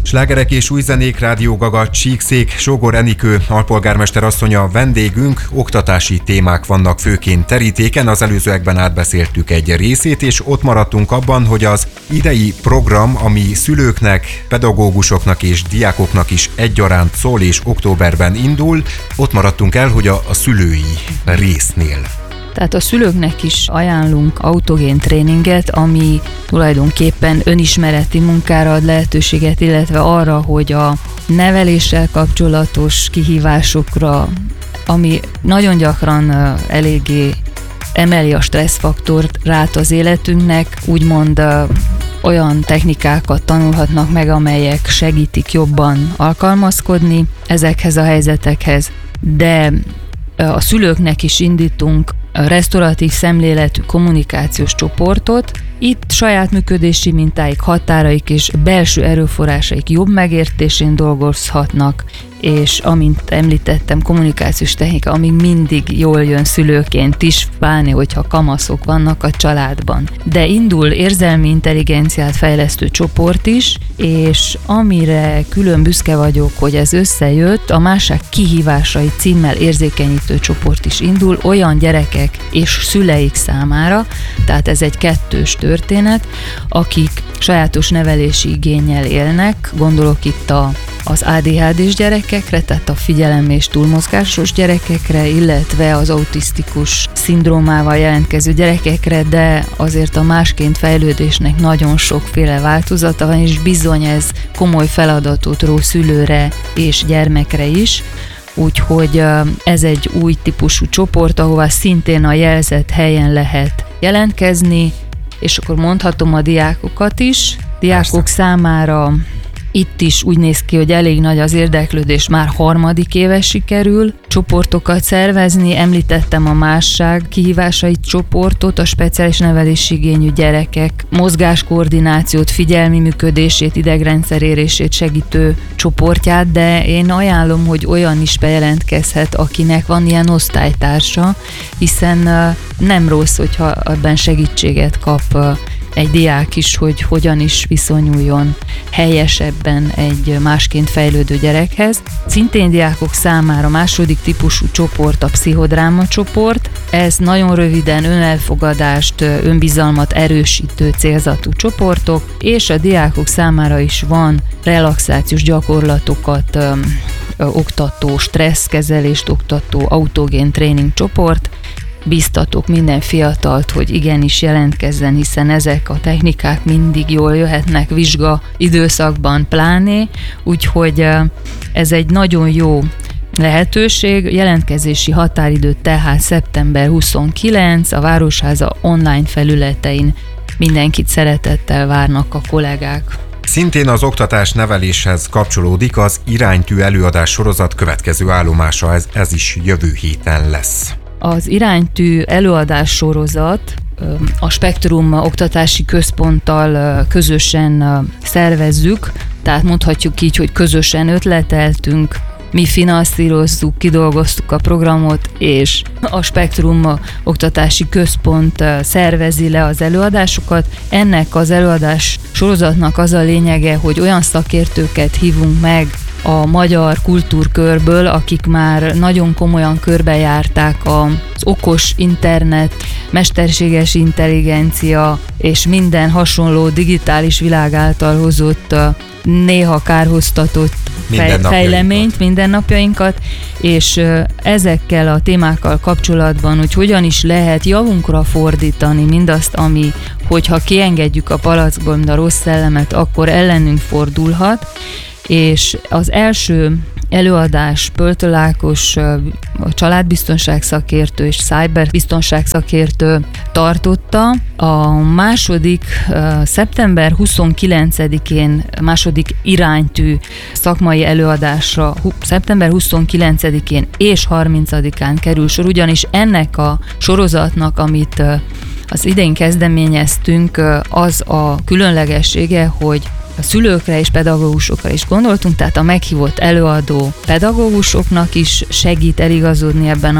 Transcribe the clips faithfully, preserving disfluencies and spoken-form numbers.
Slágerek és új zenék, Rádió Gaga, Csíkszék, Sógor Enikő, alpolgármester asszonya vendégünk, oktatási témák vannak főként terítéken, az előzőekben átbeszéltük egy részét, és ott maradtunk abban, hogy az idei program, ami szülőknek, pedagógusoknak és diákoknak is egyaránt szól, és októberben indul, ott maradtunk el, hogy a, a szülői résznél. Tehát a szülőknek is ajánlunk autogén tréninget, ami tulajdonképpen önismereti munkára ad lehetőséget, illetve arra, hogy a neveléssel kapcsolatos kihívásokra, ami nagyon gyakran eléggé emeli a stresszfaktort rát az életünknek, úgymond olyan technikákat tanulhatnak meg, amelyek segítik jobban alkalmazkodni ezekhez a helyzetekhez, de a szülőknek is indítunk resztoratív szemléletű kommunikációs csoportot. Itt saját működési mintáik, határaik és belső erőforrásaik jobb megértésén dolgozhatnak, és amint említettem, kommunikációs technika, ami mindig jól jön szülőként is, pláne, hogyha kamaszok vannak a családban. De indul érzelmi intelligenciát fejlesztő csoport is, és amire külön büszke vagyok, hogy ez összejött, a Másság kihívásai címmel érzékenyítő csoport is indul olyan gyerekek és szüleik számára, tehát ez egy kettős történet, akik sajátos nevelési igénnyel élnek, gondolok itt a az á dé há dés gyerekekre, tehát a figyelem- és túlmozgásos gyerekekre, illetve az autisztikus szindrómával jelentkező gyerekekre, de azért a másként fejlődésnek nagyon sokféle változata van, és bizony ez komoly feladatot ró szülőre és gyermekre is. Úgyhogy ez egy új típusú csoport, ahová szintén a jelzett helyen lehet jelentkezni, és akkor mondhatom a diákokat is. Diákok Persze. számára itt is úgy néz ki, hogy elég nagy az érdeklődés, már harmadik éve sikerül csoportokat szervezni. Említettem a Másság kihívásai csoportot, a speciális nevelési igényű gyerekek mozgáskoordinációt, figyelmi működését, idegrendszerérését segítő csoportját, de én ajánlom, hogy olyan is bejelentkezhet, akinek van ilyen osztálytársa, hiszen nem rossz, hogyha ebben segítséget kap egy diák is, hogy hogyan is viszonyuljon helyesebben egy másként fejlődő gyerekhez. Szintén diákok számára második típusú csoport a pszichodráma csoport. Ez nagyon röviden önelfogadást, önbizalmat erősítő célzatú csoportok, és a diákok számára is van relaxációs gyakorlatokat ö, ö, oktató, stresszkezelést oktató autogén tréning csoport. Biztatok minden fiatalt, hogy igenis jelentkezzen, hiszen ezek a technikák mindig jól jöhetnek vizsga időszakban pláné, úgyhogy ez egy nagyon jó lehetőség. Jelentkezési határidő tehát szeptember huszonkilenc, a Városháza online felületein mindenkit szeretettel várnak a kollégák. Szintén az oktatás neveléshez kapcsolódik az Iránytű előadás sorozat következő állomása, ez, ez is jövő héten lesz. Az Iránytű előadás sorozat a Spektrum Oktatási Központtal közösen szervezzük, tehát mondhatjuk így, hogy közösen ötleteltünk, mi finanszírozzuk, kidolgoztuk a programot, és a Spektrum Oktatási Központ szervezi le az előadásokat. Ennek az előadás sorozatnak az a lényege, hogy olyan szakértőket hívunk meg a magyar kultúrkörből, akik már nagyon komolyan körbejárták az okos internet, mesterséges intelligencia és minden hasonló digitális világ által hozott, néha kárhoztatott fej, fejleményt, mindennapjainkat, és ezekkel a témákkal kapcsolatban, hogy hogyan is lehet javunkra fordítani mindazt, ami, hogyha kiengedjük a palackból a rossz szellemet, akkor ellenünk fordulhat, és az első előadás Pöltő Ákos, a családbiztonság szakértő és cyberbiztonság szakértő tartotta. A második szeptember huszonkilencedikén második iránytű szakmai előadásra szeptember huszonkilencedikén és harmincadikán kerül sor, ugyanis ennek a sorozatnak, amit az idén kezdeményeztünk, az a különlegessége, hogy a szülőkre és pedagógusokra is gondoltunk, tehát a meghívott előadó pedagógusoknak is segít eligazodni ebben a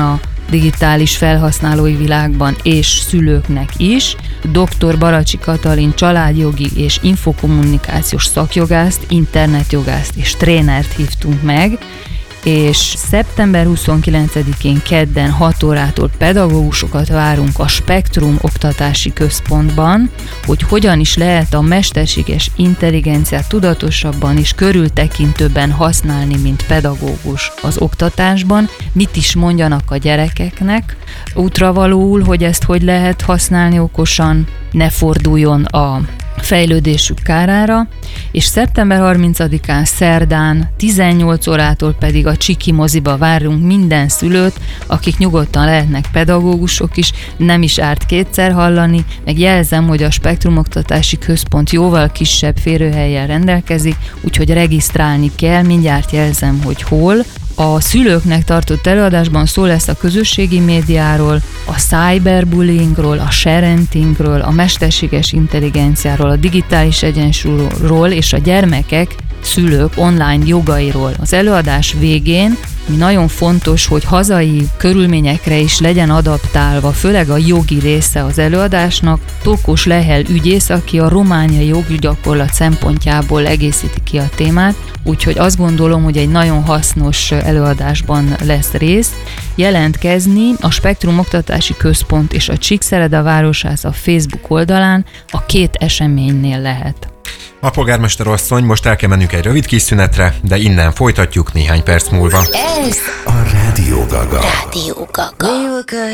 digitális felhasználói világban és szülőknek is. doktor Baracsi Katalin családjogi és infokommunikációs szakjogászt, internetjogászt és trénert hívtunk meg, és szeptember huszonkilencedikén kedden hat órától pedagógusokat várunk a Spektrum Oktatási Központban, hogy hogyan is lehet a mesterséges intelligenciát tudatosabban és körültekintőbben használni, mint pedagógus az oktatásban, mit is mondjanak a gyerekeknek, útravalóul, hogy ezt hogy lehet használni okosan, ne forduljon a fejlődésük kárára, és szeptember harmincadikán szerdán tizennyolc órától pedig a Csiki moziba várunk minden szülőt, akik nyugodtan lehetnek pedagógusok is, nem is árt kétszer hallani, meg jelzem, hogy a Spektrum Oktatási Központ jóval kisebb férőhellyel rendelkezik, úgyhogy regisztrálni kell, mindjárt jelzem, hogy hol. A szülőknek tartott előadásban szó lesz a közösségi médiáról, a cyberbullyingról, a sharentingről, a mesterséges intelligenciáról, a digitális egyensúlyról és a gyermekek, szülők online jogairól. Az előadás végén mi nagyon fontos, hogy hazai körülményekre is legyen adaptálva, főleg a jogi része az előadásnak. Tókos Lehel ügyész, aki a romániai joggyakorlat szempontjából egészíti ki a témát, úgyhogy azt gondolom, hogy egy nagyon hasznos előadásban lesz rész. Jelentkezni a Spektrum Oktatási Központ és a Csíkszereda Városház a Facebook oldalán a két eseménynél lehet. Alpolgármester asszony, most el kell mennünk egy rövid kis szünetre, de innen folytatjuk néhány perc múlva. Ez a Rádió Gaga. Rádió Gaga.